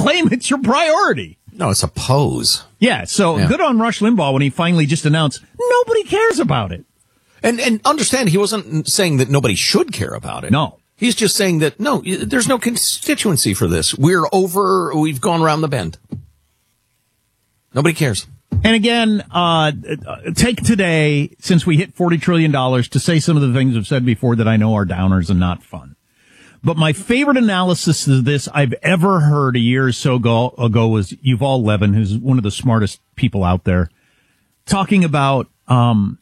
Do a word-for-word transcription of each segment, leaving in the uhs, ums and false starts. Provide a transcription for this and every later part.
claim it's your priority. No, it's a pose. Yeah, so yeah. Good on Rush Limbaugh when he finally just announced nobody cares about it. And and understand, he wasn't saying that nobody should care about it. No. He's just saying that, no, there's no constituency for this. We're over, we've gone around the bend. Nobody cares. And again, uh, take today, since we hit forty trillion dollars, to say some of the things I've said before that I know are downers and not fun. But my favorite analysis of this I've ever heard a year or so ago, ago was Yuval Levin, who's one of the smartest people out there, talking about um,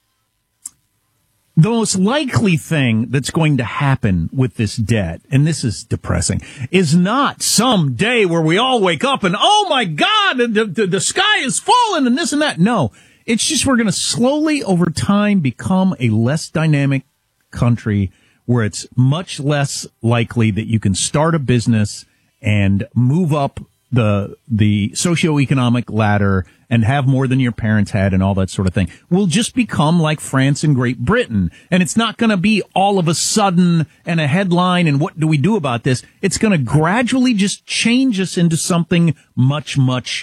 the most likely thing that's going to happen with this debt, and this is depressing, is not some day where we all wake up and, oh, my God, the, the, the sky is falling and this and that. No, it's just we're going to slowly over time become a less dynamic country where it's much less likely that you can start a business and move up the the socioeconomic ladder and have more than your parents had and all that sort of thing. We'll just become like France and Great Britain. And it's not going to be all of a sudden and a headline and what do we do about this? It's going to gradually just change us into something much, much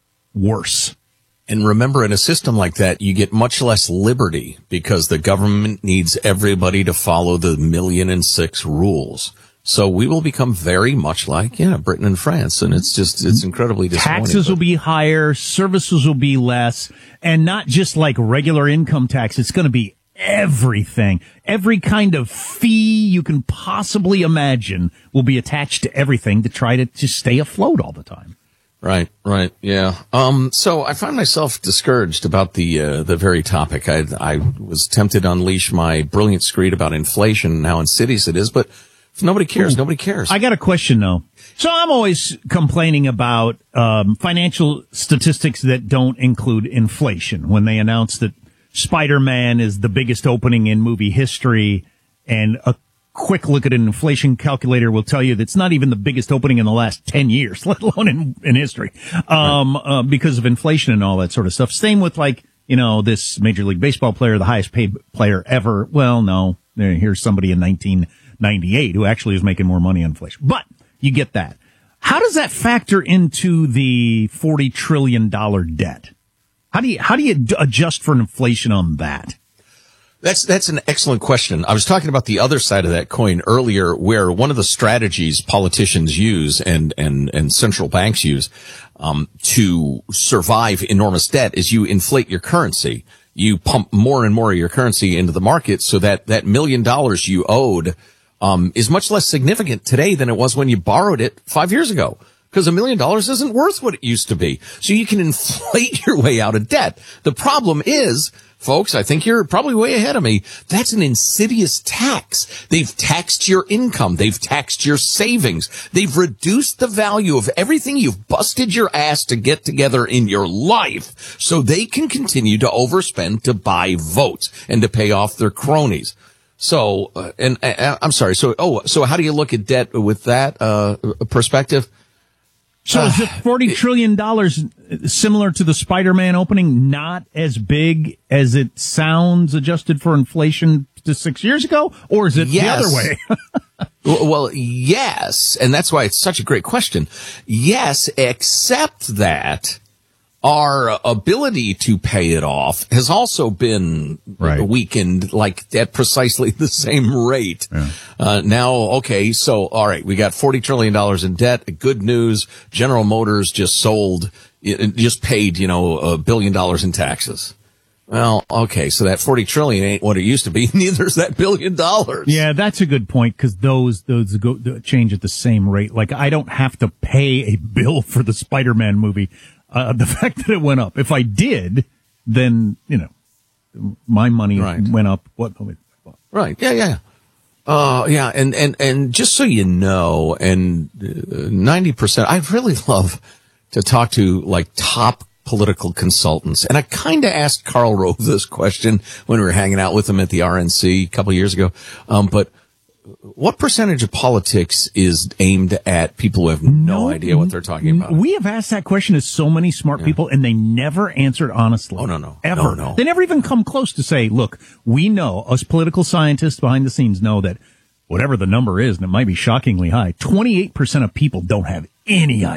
worse. And remember, in a system like that, you get much less liberty because the government needs everybody to follow the million and six rules. So we will become very much like, yeah, Britain and France. And it's just, it's incredibly disappointing. Taxes will be higher, services will be less, and not just like regular income tax. It's going to be everything. Every kind of fee you can possibly imagine will be attached to everything to try to just stay afloat all the time. Right, right, yeah. Um, so I find myself discouraged about the uh, the very topic. I I was tempted to unleash my brilliant screed about inflation and how insidious it is, but if nobody cares, Ooh, nobody cares. I got a question, though. So I'm always complaining about um, financial statistics that don't include inflation. When they announce that Spider-Man is the biggest opening in movie history, and a quick look at an inflation calculator will tell you that's not even the biggest opening in the last ten years, let alone in, in history, um, right. uh, because of inflation and all that sort of stuff. Same with, like, you know, this Major League Baseball player, the highest paid player ever. Well, no, here's somebody in nineteen ninety-eight who actually is making more money on inflation. But you get that. How does that factor into the forty trillion dollars debt? How do you, how do you adjust for inflation on that? That's, that's an excellent question. I was talking about the other side of that coin earlier, where one of the strategies politicians use and, and, and central banks use, um, to survive enormous debt is you inflate your currency. You pump more and more of your currency into the market so that that million dollars you owed, um, is much less significant today than it was when you borrowed it five years ago. Because a million dollars isn't worth what it used to be. So you can inflate your way out of debt. The problem is, folks, I think you're probably way ahead of me. That's an insidious tax. They've taxed your income. They've taxed your savings. They've reduced the value of everything you've busted your ass to get together in your life so they can continue to overspend to buy votes and to pay off their cronies. So, uh, and uh, I'm sorry. So, oh, so how do you look at debt with that uh perspective? So is it forty trillion dollars similar to the Spider-Man opening, not as big as it sounds adjusted for inflation to six years ago? Or is it yes. the other way? Well, yes. And that's why it's such a great question. Yes, except that our ability to pay it off has also been right. weakened, like at precisely the same rate. Yeah. Uh, now, okay, so, all right, we got forty trillion dollars in debt. Good news. General Motors just sold, just paid, you know, a billion dollars in taxes. Well, okay, so that forty trillion ain't what it used to be. Neither's that billion dollars. Yeah, that's a good point, because those, those go, change at the same rate. Like, I don't have to pay a bill for the Spider-Man movie. Uh, the fact that it went up. If I did, then, you know, my money right. went up. What? Right. Yeah, yeah. Uh, yeah. And, and, and just so you know, and uh, ninety percent, I really love to talk to like top political consultants. And I kind of asked Karl Rove this question when we were hanging out with him at the R N C a couple of years ago. Um, but what percentage of politics is aimed at people who have no, no idea what they're talking about? We have asked that question to so many smart yeah. people, and they never answered honestly. Oh, no, no. Ever. No, no. They never even come close to say, look, we know, us political scientists behind the scenes know that whatever the number is, and it might be shockingly high, twenty-eight percent of people don't have any idea